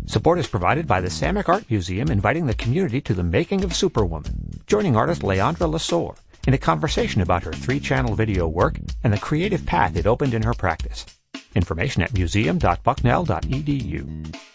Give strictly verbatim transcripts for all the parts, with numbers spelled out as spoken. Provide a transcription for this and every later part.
Support is provided by the Samick Art Museum, inviting the community to the making of Superwoman, joining artist Leandra Lesor in a conversation about her three-channel video work and the creative path it opened in her practice. Information at museum dot bucknell dot e d u.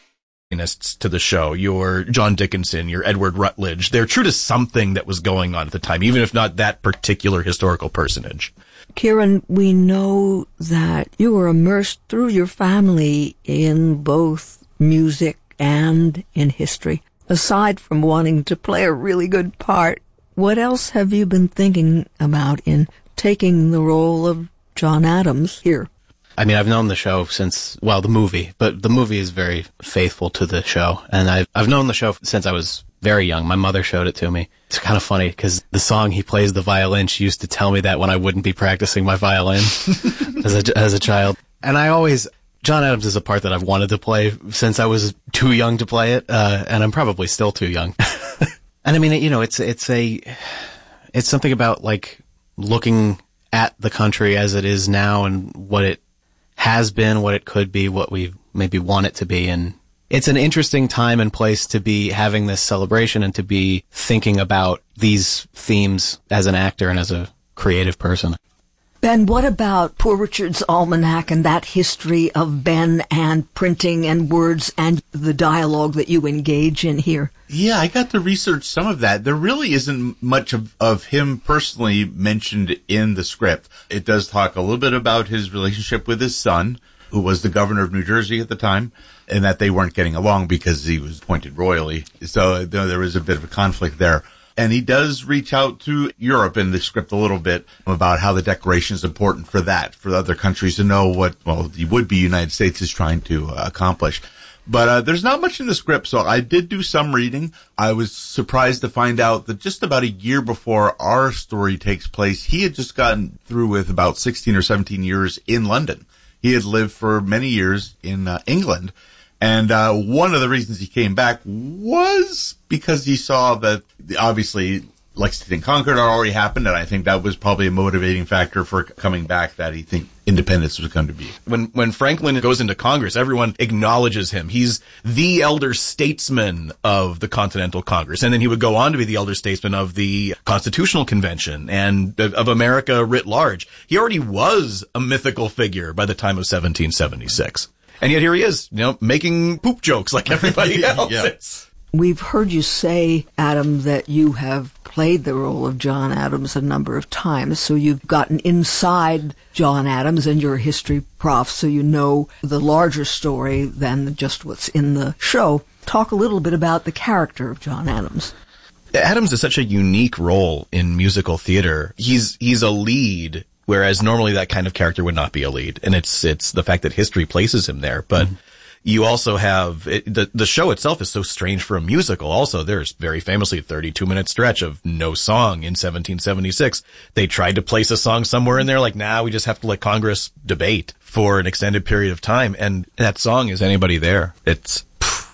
To the show, your John Dickinson, your Edward Rutledge, they're true to something that was going on at the time, even if not that particular historical personage. Kieran, we know that you were immersed through your family in both music and in history. Aside from wanting to play a really good part, what else have you been thinking about in taking the role of John Adams here? I mean, I've known the show since, well, the movie, but the movie is very faithful to the show. And I've, I've known the show since I was very young. My mother showed it to me. It's kind of funny because the song he plays the violin, she used to tell me that when I wouldn't be practicing my violin as a, as a child. And I always, John Adams is a part that I've wanted to play since I was too young to play it. Uh, and I'm probably still too young. And I mean, you know, it's, it's a, it's something about like looking at the country as it is now and what it has been, what it could be, what we maybe want it to be. And it's an interesting time and place to be having this celebration and to be thinking about these themes as an actor and as a creative person. Ben, what about Poor Richard's Almanac and that history of Ben and printing and words and the dialogue that you engage in here? Yeah, I got to research some of that. There really isn't much of, of him personally mentioned in the script. It does talk a little bit about his relationship with his son, who was the governor of New Jersey at the time, and that they weren't getting along because he was appointed royally. So there was a bit of a conflict there. And he does reach out to Europe in the script a little bit about how the Declaration is important for that, for other countries to know what, well, the would-be United States is trying to uh, accomplish. But uh, there's not much in the script, so I did do some reading. I was surprised to find out that just about a year before our story takes place, he had just gotten through with about sixteen or seventeen years in London. He had lived for many years in uh, England. And uh one of the reasons he came back was because he saw that, obviously, Lexington Concord had already happened, and I think that was probably a motivating factor for coming back, that he think independence was going to be. When when Franklin goes into Congress, everyone acknowledges him. He's the elder statesman of the Continental Congress, and then he would go on to be the elder statesman of the Constitutional Convention and of America writ large. He already was a mythical figure by the time of seventeen seventy-six. And yet here he is, you know, making poop jokes like everybody else. Yeah. We've heard you say, Adam, that you have played the role of John Adams a number of times, so you've gotten inside John Adams and you're a history prof, so you know the larger story than just what's in the show. Talk a little bit about the character of John Adams. Adams is such a unique role in musical theater. He's he's a lead, whereas normally that kind of character would not be a lead. And it's it's the fact that history places him there. But mm-hmm. you also have it, the the show itself is so strange for a musical. Also, there's very famously a thirty-two minute stretch of no song in seventeen seventy-six. They tried to place a song somewhere in there, like, nah, we just have to let Congress debate for an extended period of time. And that song is Anybody There. It's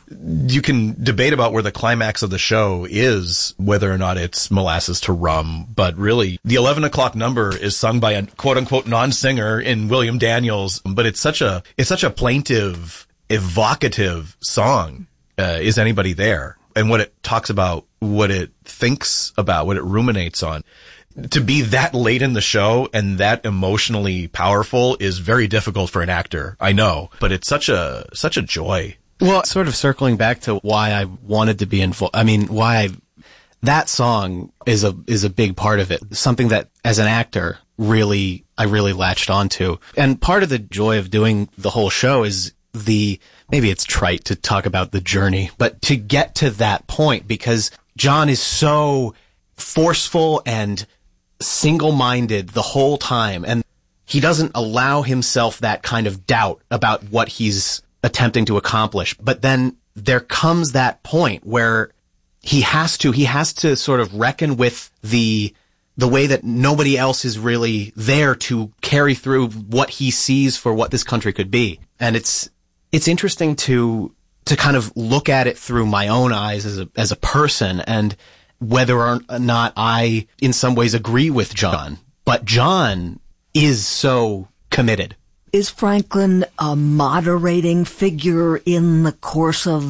you can debate about where the climax of the show is, whether or not it's molasses to rum, but really the eleven o'clock number is sung by a quote unquote non-singer in William Daniels, but it's such a, it's such a plaintive, evocative song, uh, Is Anybody There? And what it talks about, what it thinks about, what it ruminates on. To be that late in the show and that emotionally powerful is very difficult for an actor, I know, but it's such a, such a joy. Well, sort of circling back to why I wanted to be involved, I mean, why I, that song is a, is a big part of it. Something that, as an actor, really, I really latched onto. And part of the joy of doing the whole show is the, maybe it's trite to talk about the journey, but to get to that point, because John is so forceful and single-minded the whole time, and he doesn't allow himself that kind of doubt about what he's attempting to accomplish. But then there comes that point where he has to, he has to sort of reckon with the, the way that nobody else is really there to carry through what he sees for what this country could be. And it's, it's interesting to, to kind of look at it through my own eyes as a, as a person, and whether or not I in some ways agree with John. But John is so committed. Is Franklin a moderating figure in the course of